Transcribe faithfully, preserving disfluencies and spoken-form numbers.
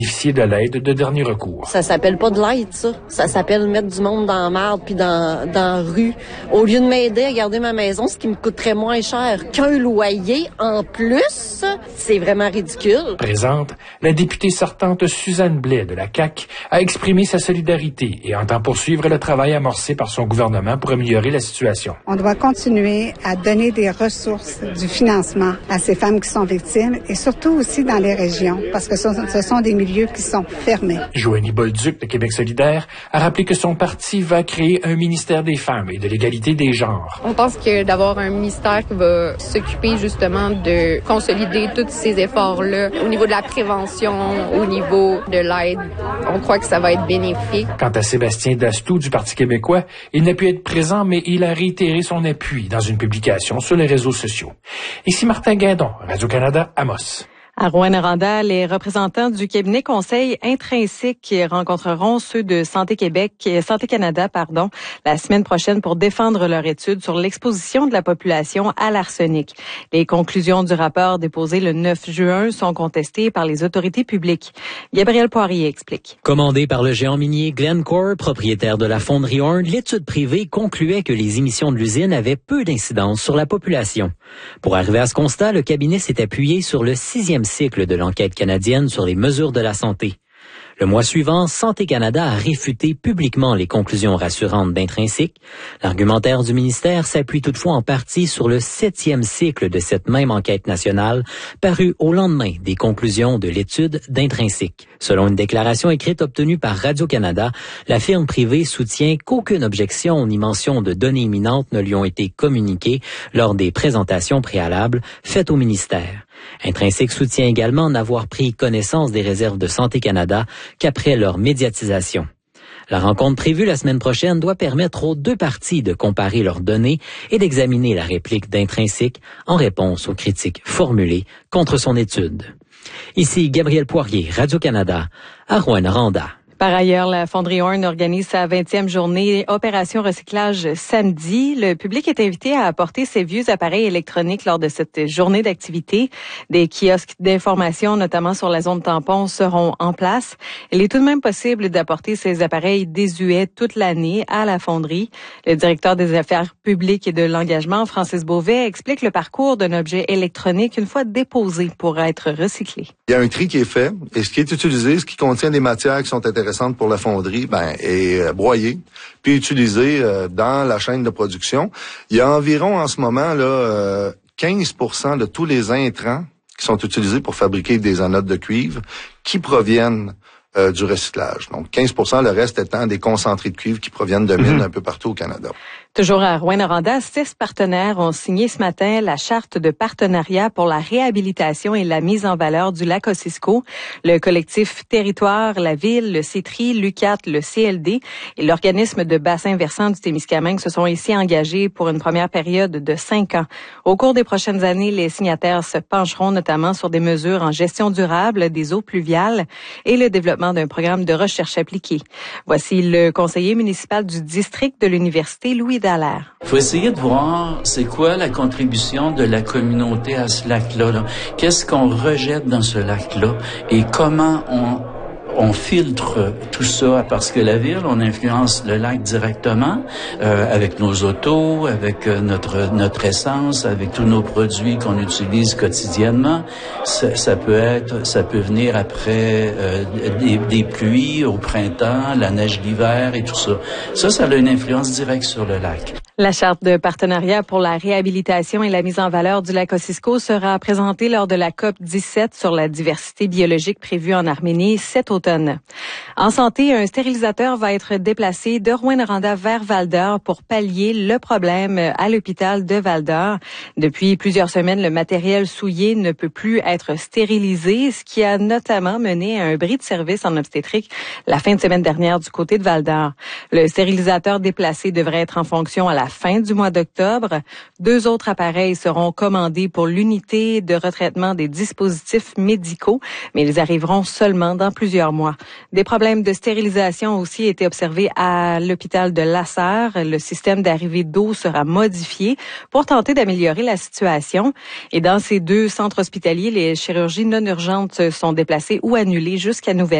bénéficier de l'aide de dernier recours. Ça s'appelle pas de l'aide, ça. Ça s'appelle mettre du monde dans la marde puis dans, dans la rue. Au lieu de m'aider à garder ma maison, ce qui me coûterait moins cher qu'un loyer en plus, c'est vraiment ridicule. Présente, la députée sortante Suzanne Blais de la C A Q a exprimé sa solidarité et entend poursuivre le travail amorcé par son gouvernement pour améliorer la situation. On doit continuer à donner des ressources, du financement à ces femmes qui sont victimes et surtout aussi dans les régions parce que ce, ce sont des milieux qui sont fermés. Joanie Bolduc de Québec solidaire a rappelé que son parti va créer un ministère des femmes et de l'égalité des genres. On pense que d'avoir un ministère qui va s'occuper justement de consolider tous ces efforts-là au niveau de la prévention, au niveau de l'aide, on croit que ça va être bénéfique. Quant à Sébastien Dastou du Parti québécois, il n'a pu être présent, mais il a réitéré son appui dans une publication sur les réseaux sociaux. Ici Martin Guindon, Radio-Canada, Amos. À Rouyn-Noranda, les représentants du cabinet Conseil Intrinsèque rencontreront ceux de Santé Québec, Santé Canada, pardon, la semaine prochaine pour défendre leur étude sur l'exposition de la population à l'arsenic. Les conclusions du rapport déposé le neuf juin sont contestées par les autorités publiques. Gabriel Poirier explique. Commandé par le géant minier Glencore, propriétaire de la fonderie Horn, l'étude privée concluait que les émissions de l'usine avaient peu d'incidence sur la population. Pour arriver à ce constat, le cabinet s'est appuyé sur le sixième cycle de l'enquête canadienne sur les mesures de la santé. Le mois suivant, Santé Canada a réfuté publiquement les conclusions rassurantes d'Intrinsèque. L'argumentaire du ministère s'appuie toutefois en partie sur le septième cycle de cette même enquête nationale, paru au lendemain des conclusions de l'étude d'Intrinsèque. Selon une déclaration écrite obtenue par Radio-Canada, la firme privée soutient qu'aucune objection ni mention de données imminentes ne lui ont été communiquées lors des présentations préalables faites au ministère. Intrinsèque soutient également n'avoir pris connaissance des réserves de Santé Canada qu'après leur médiatisation. La rencontre prévue la semaine prochaine doit permettre aux deux parties de comparer leurs données et d'examiner la réplique d'Intrinsèque en réponse aux critiques formulées contre son étude. Ici Gabriel Poirier, Radio-Canada, à Rouyn-Noranda. Par ailleurs, la fonderie Horn organise sa vingtième journée Opération Recyclage samedi. Le public est invité à apporter ses vieux appareils électroniques lors de cette journée d'activité. Des kiosques d'information, notamment sur la zone tampon, seront en place. Il est tout de même possible d'apporter ces appareils désuets toute l'année à la fonderie. Le directeur des affaires publiques et de l'engagement, Francis Beauvais, explique le parcours d'un objet électronique une fois déposé pour être recyclé. Il y a un tri qui est fait et ce qui est utilisé, ce qui contient des matières qui sont intéressantes pour la fonderie, ben, est euh, broyé, puis utilisé euh, dans la chaîne de production. Il y a environ en ce moment là euh, quinze pour cent de tous les intrants qui sont utilisés pour fabriquer des anodes de cuivre qui proviennent euh, du recyclage. Donc quinze pour cent, le reste étant des concentrés de cuivre qui proviennent de mines mm-hmm. un peu partout au Canada. Toujours à Rouyn-Noranda, six partenaires ont signé ce matin la charte de partenariat pour la réhabilitation et la mise en valeur du lac Ossisco. Le collectif Territoire, la Ville, le CETRI, l'U C A T, le C L D et l'organisme de bassin versant du Témiscamingue se sont ici engagés pour une première période de cinq ans. Au cours des prochaines années, les signataires se pencheront notamment sur des mesures en gestion durable des eaux pluviales et le développement d'un programme de recherche appliquée. Voici le conseiller municipal du district de l'Université, Louis Dallaire. Il faut essayer de voir c'est quoi la contribution de la communauté à ce lac-là. Là. Qu'est-ce qu'on rejette dans ce lac-là et comment on on filtre tout ça parce que la ville, on influence le lac directement euh, avec nos autos, avec euh, notre notre essence, avec tous nos produits qu'on utilise quotidiennement. Ça, ça peut être, ça peut venir après euh, des, des pluies au printemps, la neige l'hiver et tout ça. Ça, ça a une influence directe sur le lac. La charte de partenariat pour la réhabilitation et la mise en valeur du lac Ossisco sera présentée lors de la C O P dix-sept sur la diversité biologique prévue en Arménie cet automne. En santé, un stérilisateur va être déplacé de Rouyn-Noranda vers Val-d'Or pour pallier le problème à l'hôpital de Val-d'Or. Depuis plusieurs semaines, le matériel souillé ne peut plus être stérilisé, ce qui a notamment mené à un bris de service en obstétrique la fin de semaine dernière du côté de Val-d'Or. Le stérilisateur déplacé devrait être en fonction à la la fin du mois d'octobre. Deux autres appareils seront commandés pour l'unité de retraitement des dispositifs médicaux, mais ils arriveront seulement dans plusieurs mois. Des problèmes de stérilisation ont aussi été observés à l'hôpital de Lasserre. Le système d'arrivée d'eau sera modifié pour tenter d'améliorer la situation. Et dans ces deux centres hospitaliers, les chirurgies non urgentes sont déplacées ou annulées jusqu'à nouvel